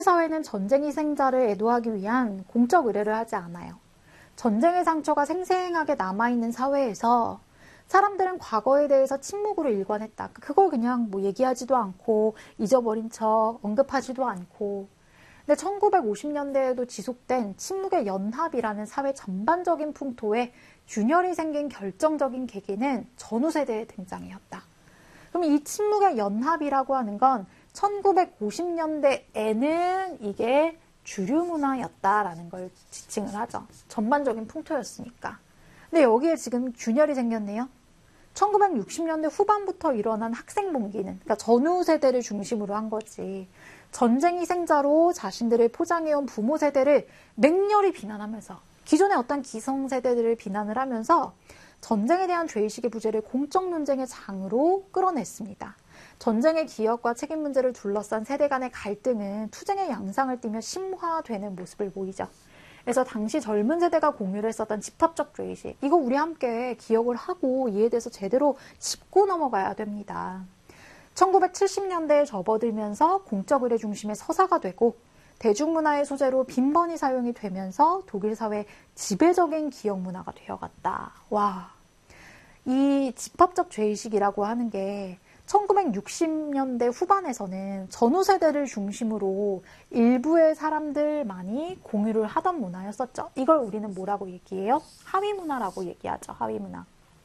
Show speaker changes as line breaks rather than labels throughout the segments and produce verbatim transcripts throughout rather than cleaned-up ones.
사회는 전쟁 희생자를 애도하기 위한 공적 의례를 하지 않아요. 전쟁의 상처가 생생하게 남아있는 사회에서 사람들은 과거에 대해서 침묵으로 일관했다. 그걸 그냥 뭐 얘기하지도 않고 잊어버린 척 언급하지도 않고. 근데 천구백오십 년대에도 지속된 침묵의 연합이라는 사회 전반적인 풍토에 균열이 생긴 결정적인 계기는 전후세대의 등장이었다. 그럼 이 침묵의 연합이라고 하는 건 천구백오십 년대에는 이게 주류 문화였다라는 걸 지칭을 하죠. 전반적인 풍토였으니까. 근데 여기에 지금 균열이 생겼네요. 천구백육십 년대 후반부터 일어난 학생봉기는, 그러니까 전후 세대를 중심으로 한 거지. 전쟁 희생자로 자신들을 포장해온 부모 세대를 맹렬히 비난하면서, 기존의 어떤 기성세대들을 비난을 하면서 전쟁에 대한 죄의식의 부재를 공적 논쟁의 장으로 끌어냈습니다. 전쟁의 기억과 책임 문제를 둘러싼 세대 간의 갈등은 투쟁의 양상을 띠며 심화되는 모습을 보이죠. 그래서 당시 젊은 세대가 공유를 했었던 집합적 죄의식, 이거 우리 함께 기억을 하고 이에 대해서 제대로 짚고 넘어가야 됩니다. 천구백칠십 년대에 접어들면서 공적 의례 중심의 서사가 되고 대중문화의 소재로 빈번히 사용이 되면서 독일 사회의 지배적인 기억 문화가 되어갔다. 와, 이 집합적 죄의식이라고 하는 게 천구백육십 년대 후반에서는 전후 세대를 중심으로 일부의 사람들만이 공유를 하던 문화였었죠. 이걸 우리는 뭐라고 얘기해요? 하위 문화라고 얘기하죠. 하위 문화.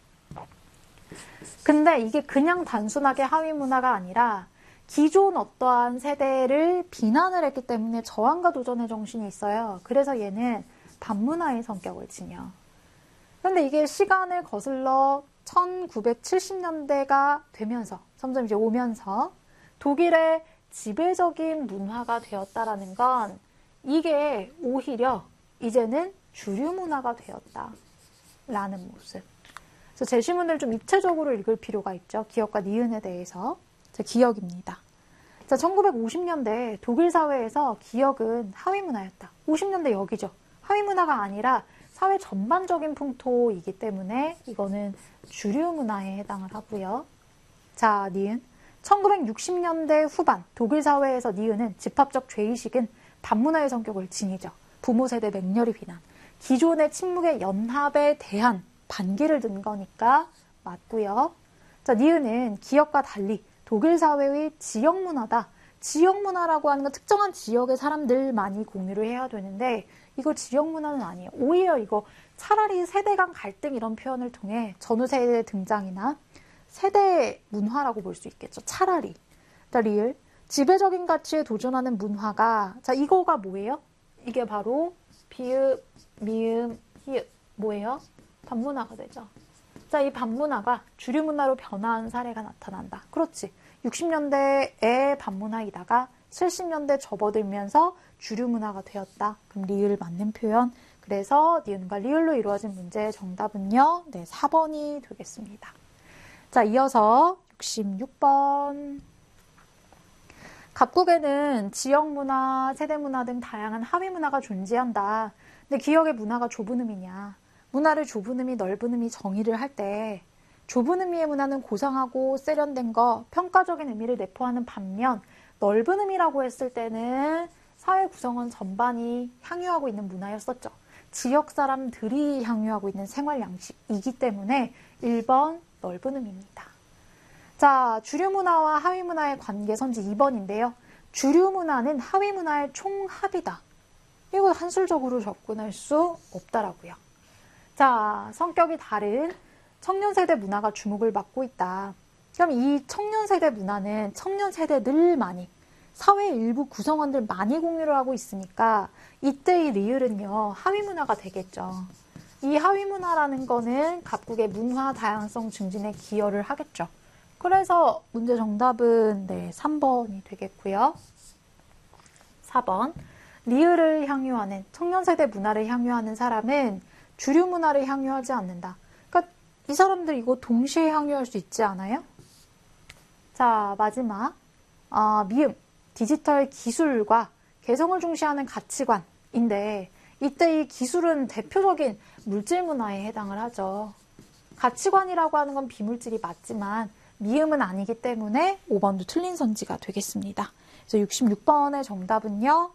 근데 이게 그냥 단순하게 하위 문화가 아니라 기존 어떠한 세대를 비난을 했기 때문에 저항과 도전의 정신이 있어요. 그래서 얘는 반문화의 성격을 지녀. 그런데 이게 시간을 거슬러 천구백칠십 년대가 되면서 점점 이제 오면서 독일의 지배적인 문화가 되었다라는 건 이게 오히려 이제는 주류 문화가 되었다라는 모습. 그래서 제시문을 좀 입체적으로 읽을 필요가 있죠. 기억과 니은에 대해서. 자, 기억입니다. 자, 천구백오십 년대 독일 사회에서 기억은 하위 문화였다. 오십 년대 여기죠. 하위 문화가 아니라 사회 전반적인 풍토이기 때문에 이거는 주류 문화에 해당을 하고요. 자, 니은. 천구백육십 년대 후반 독일 사회에서 니은은 집합적 죄의식은 반문화의 성격을 지니죠. 부모 세대 맹렬히 비난. 기존의 침묵의 연합에 대한 반기를 든 거니까 맞고요. 자, 니은은 기억과 달리 독일 사회의 지역 문화다. 지역 문화라고 하는 건 특정한 지역의 사람들만이 공유를 해야 되는데 이거 지역 문화는 아니에요. 오히려 이거 차라리 세대 간 갈등 이런 표현을 통해 전후 세대 등장이나 세대 문화라고 볼 수 있겠죠. 차라리. 자, 리을. 지배적인 가치에 도전하는 문화가, 자, 이거가 뭐예요? 이게 바로 비읍, 미음, 히읗. 뭐예요? 반문화가 되죠. 자, 이 반문화가 주류 문화로 변화한 사례가 나타난다. 그렇지. 육십 년대의 반문화이다가 칠십 년대 접어들면서 주류 문화가 되었다. 그럼 리을 맞는 표현. 그래서 니은과 리을로 이루어진 문제의 정답은요. 네, 사 번이 되겠습니다. 자, 이어서 육십육 번. 각국에는 지역 문화, 세대 문화 등 다양한 하위 문화가 존재한다. 근데 기억의 문화가 좁은 의미냐? 문화를 좁은 의미, 넓은 의미 정의를 할 때 좁은 의미의 문화는 고상하고 세련된 거, 평가적인 의미를 내포하는 반면 넓은 의미라고 했을 때는 사회 구성원 전반이 향유하고 있는 문화였었죠. 지역 사람들이 향유하고 있는 생활 양식이기 때문에 일 번 넓은 의미입니다. 자, 주류 문화와 하위 문화의 관계 선지 이 번인데요. 주류 문화는 하위 문화의 총합이다. 이거 한술적으로 접근할 수 없다라고요. 자, 성격이 다른 청년 세대 문화가 주목을 받고 있다. 그럼 이 청년 세대 문화는 청년 세대들만이 사회 일부 구성원들 많이 공유를 하고 있으니까 이때의 리을은요, 하위 문화가 되겠죠. 이 하위 문화라는 거는 각국의 문화 다양성 증진에 기여를 하겠죠. 그래서 문제 정답은 네, 삼 번이 되겠고요. 사 번. 리을을 향유하는, 청년 세대 문화를 향유하는 사람은 주류 문화를 향유하지 않는다. 그러니까 이 사람들 이거 동시에 향유할 수 있지 않아요? 자, 마지막. 아, 미음. 디지털 기술과 개성을 중시하는 가치관인데 이때 이 기술은 대표적인 물질 문화에 해당을 하죠. 가치관이라고 하는 건 비물질이 맞지만 미음은 아니기 때문에 오 번도 틀린 선지가 되겠습니다. 그래서 육십육 번의 정답은요.